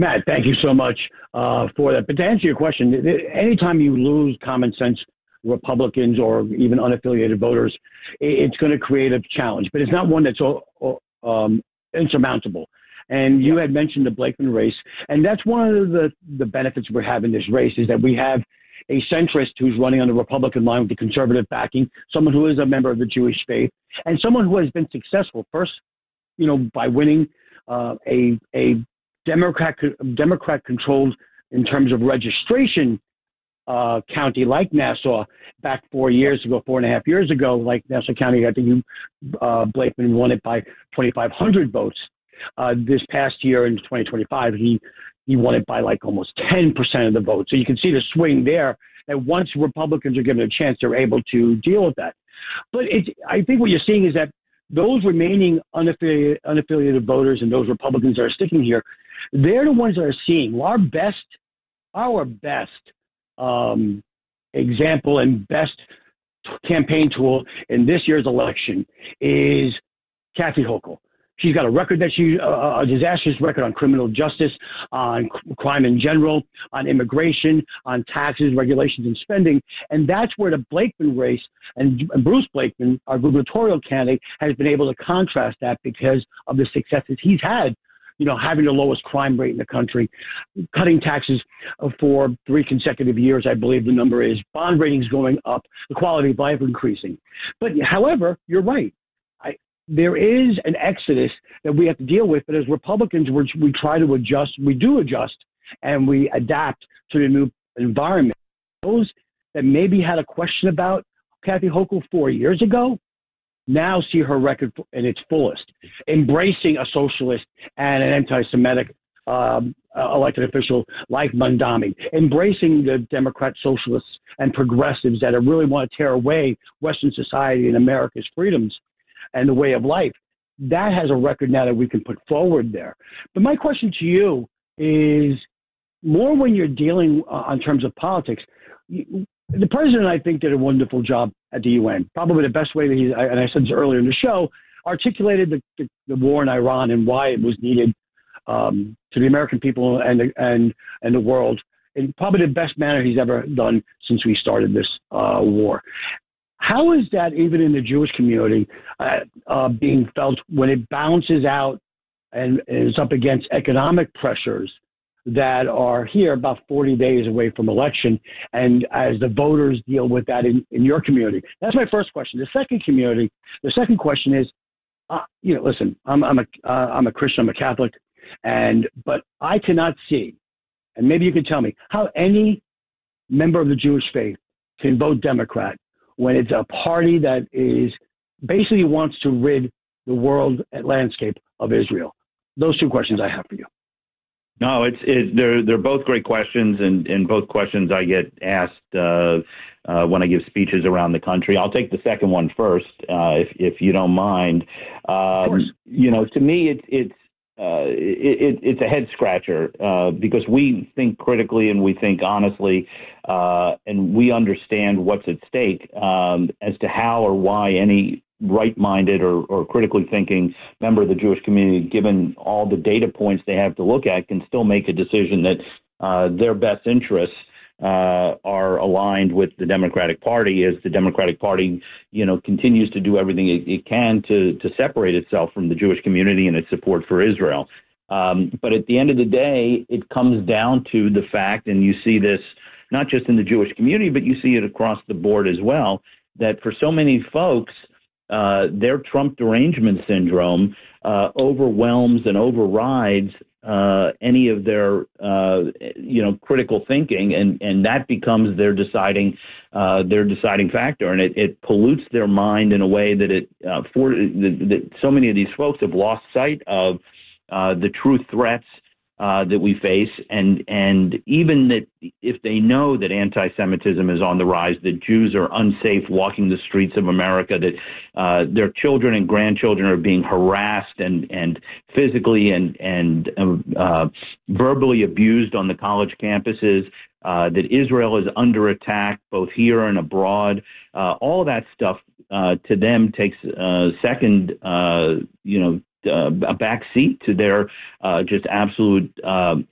Matt, thank you so much for that. But to answer your question, anytime you lose common sense Republicans or even unaffiliated voters, it's going to create a challenge. But it's not one that's insurmountable. And you had mentioned the Blakeman race, and that's one of the benefits we're having this race is that we have a centrist who's running on the Republican line with the conservative backing, someone who is a member of the Jewish faith, and someone who has been successful first, by winning a Democrat controlled in terms of registration county like Nassau back 4.5 years ago, like Nassau County. I think Blakeman won it by 2,500 votes. This past year in 2025, he won it by like almost 10% of the vote. So you can see the swing there. And once Republicans are given a chance, they're able to deal with that. But I think what you're seeing is that those remaining unaffiliated voters and those Republicans that are sticking here, they're the ones that are seeing our best example and best campaign tool in this year's election is Kathy Hochul. She's got a record a disastrous record on criminal justice, on crime in general, on immigration, on taxes, regulations, and spending. And that's where the Blakeman race and Bruce Blakeman, our gubernatorial candidate, has been able to contrast that because of the successes he's had, having the lowest crime rate in the country, cutting taxes for 3 consecutive years, I believe the number is, bond ratings going up, the quality of life increasing. But however, you're right. There is an exodus that we have to deal with, but as Republicans, we try to adjust. We do adjust, and we adapt to the new environment. Those that maybe had a question about Kathy Hochul 4 years ago now see her record in its fullest, embracing a socialist and an anti-Semitic elected official like Mandami, embracing the Democrat socialists and progressives that really want to tear away Western society and America's freedoms and the way of life. That has a record now that we can put forward there. But my question to you is more when you're dealing on terms of politics. The president, I think, did a wonderful job at the UN. Probably the best way that and I said this earlier in the show, articulated the war in Iran and why it was needed to the American people and the world in probably the best manner he's ever done since we started this war. How is that even in the Jewish community being felt when it balances out and is up against economic pressures that are here about 40 days away from election, and as the voters deal with that in your community? That's my first question. The second question is, listen, I'm a Christian, I'm a Catholic, but I cannot see, and maybe you can tell me, how any member of the Jewish faith can vote Democrat when it's a party that is basically wants to rid the world landscape of Israel. Those two questions I have for you. No, they're both great questions, and both questions I get asked when I give speeches around the country. I'll take the second one first, if you don't mind. Of course. To me, it's a head scratcher because we think critically and we think honestly, and we understand what's at stake as to how or why any right-minded or critically thinking member of the Jewish community, given all the data points they have to look at, can still make a decision that their best interests are aligned with the Democratic Party, as the Democratic Party, continues to do everything it can to separate itself from the Jewish community and its support for Israel. But at the end of the day, it comes down to the fact, and you see this not just in the Jewish community, but you see it across the board as well, that for so many folks, their Trump derangement syndrome overwhelms and overrides any of their, critical thinking, and that becomes their deciding factor, and it pollutes their mind in a way that that so many of these folks have lost sight of the true threats that we face, and even that if they know that anti-Semitism is on the rise, that Jews are unsafe walking the streets of America, that their children and grandchildren are being harassed and physically and verbally abused on the college campuses, that Israel is under attack both here and abroad, all that stuff to them takes second, a back seat to their just absolute